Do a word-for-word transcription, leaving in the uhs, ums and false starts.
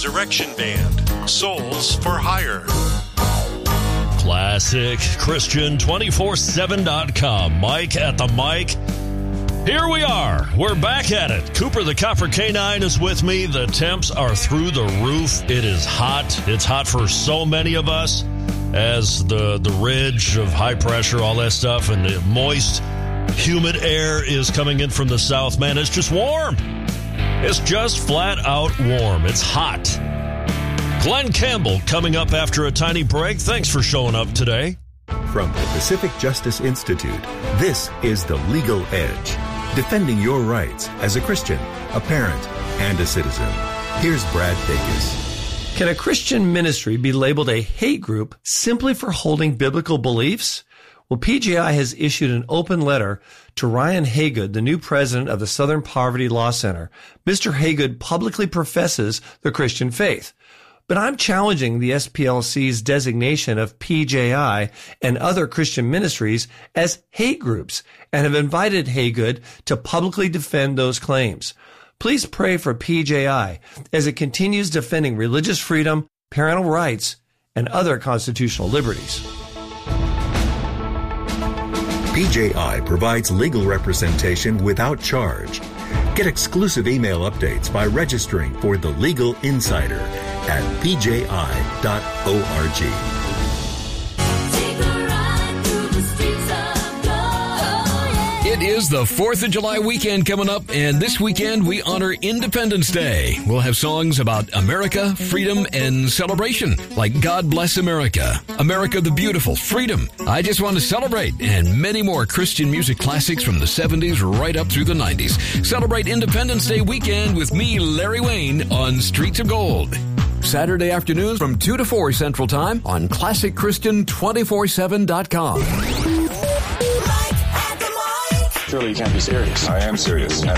Resurrection Band, Souls for Hire. Classic Christian two four seven dot com. Mike at the mic. Here we are. We're back at it. Cooper the Copper Canine is with me. The temps are through the roof. It is hot. It's hot for so many of us as the, the ridge of high pressure, all that stuff, and the moist, humid air is coming in from the south. Man, it's just warm. It's just flat out warm. It's hot. Glenn Campbell coming up after a tiny break. Thanks for showing up today. From the Pacific Justice Institute, this is The Legal Edge, defending your rights as a Christian, a parent, and a citizen. Here's Brad Dacus. Can a Christian ministry be labeled a hate group simply for holding biblical beliefs? Well, P J I has issued an open letter to Ryan Haygood, the new president of the Southern Poverty Law Center. Mister Haygood publicly professes the Christian faith. But I'm challenging the S P L C's designation of P J I and other Christian ministries as hate groups and have invited Haygood to publicly defend those claims. Please pray for P J I as it continues defending religious freedom, parental rights, and other constitutional liberties. P J I provides legal representation without charge. Get exclusive email updates by registering for The Legal Insider at p j i dot org. It is the fourth of July weekend coming up, and this weekend we honor Independence Day. We'll have songs about America, freedom, and celebration, like God Bless America, America the Beautiful, Freedom, I Just Want to Celebrate, and many more Christian music classics from the seventies right up through the nineties. Celebrate Independence Day weekend with me, Larry Wayne, on Streets of Gold. Saturday afternoons from two to four Central Time on Classic Christian two four seven dot com. Surely you can't be serious. I am serious.